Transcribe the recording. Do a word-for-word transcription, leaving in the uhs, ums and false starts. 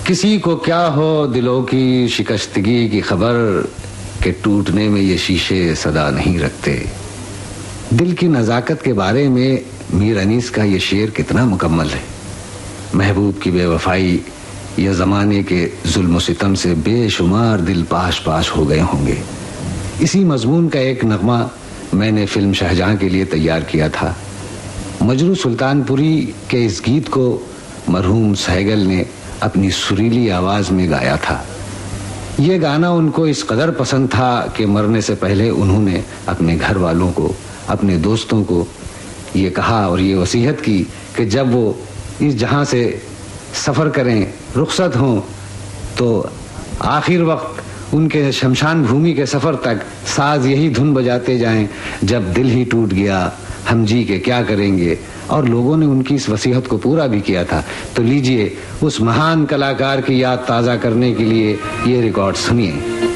کسی کو کیا ہو دلوں کی شکستگی کی خبر کہ ٹوٹنے میں یہ شیشے صدا نہیں رکھتے. دل کی نزاکت کے بارے میں میر انیس کا یہ شعر کتنا مکمل ہے. محبوب کی بے وفائی یا زمانے کے ظلم و ستم سے بے شمار دل پاش پاش ہو گئے ہوں گے. اسی مضمون کا ایک نغمہ میں نے فلم شاہجہاں کے لیے تیار کیا تھا. مجروح سلطان پوری کے اس گیت کو مرحوم سہگل نے اپنی سریلی آواز میں گایا تھا. یہ گانا ان کو اس قدر پسند تھا کہ مرنے سے پہلے انہوں نے اپنے گھر والوں کو، اپنے دوستوں کو یہ کہا اور یہ وصیت کی کہ جب وہ اس جہاں سے سفر کریں، رخصت ہوں، تو آخر وقت ان کے شمشان بھومی کے سفر تک ساز یہی دھن بجاتے جائیں، جب دل ہی ٹوٹ گیا ہم جی کے کیا کریں گے. اور لوگوں نے ان کی اس وصیت کو پورا بھی کیا تھا. تو لیجئے اس مہان کلاکار کی یاد تازہ کرنے کے لیے یہ ریکارڈ سنیے.